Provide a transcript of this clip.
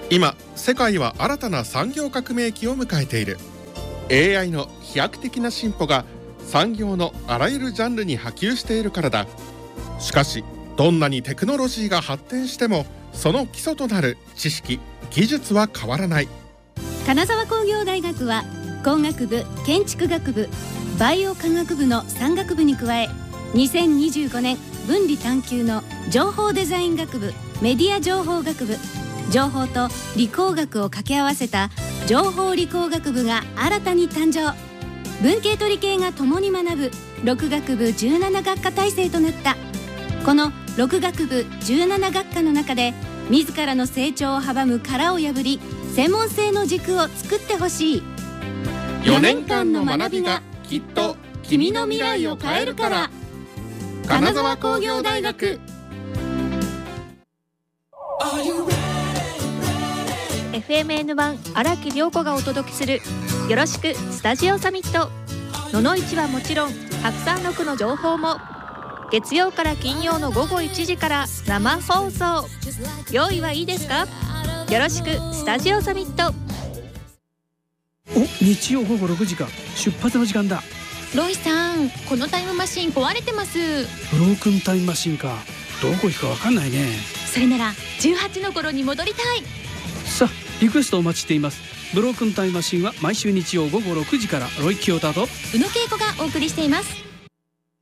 今世界は新たな産業革命期を迎えている。 AI の飛躍的な進歩が産業のあらゆるジャンルに波及しているからだ。しかしどんなにテクノロジーが発展してもその基礎となる知識・技術は変わらない。 金沢工業大学は工学部、建築学部、バイオ科学部の3学部に加え、2025年分離探究の情報デザイン学部、メディア情報学部、情報と理工学を掛け合わせた情報理工学部が新たに誕生。文系と理系が共に学ぶ6学部17学科体制となった。この6学部17学科の中で自らの成長を阻む殻を破り、専門性の軸を作ってほしい。 4年間の学びがきっと君の未来を変えるから。金沢工業大学。 FMN 版荒木涼子がお届けするよろしくスタジオサミット。野々市はもちろん白山6の情報も月曜から金曜の午後1時から生放送。用意はいいですか？よろしくスタジオサミット。 お、日曜午後6時か。出発の時間だ。 ロイさん、このタイムマシン壊れてます。 ブロークンタイムマシンか。どこ行くか分かんないね。 それなら18の頃に戻りたい。 さあ、リクエストお待ちしています。ブロークンタイムマシンは毎週日曜午後6時から。ロイ・キヨタと宇野恵子がお送りしています。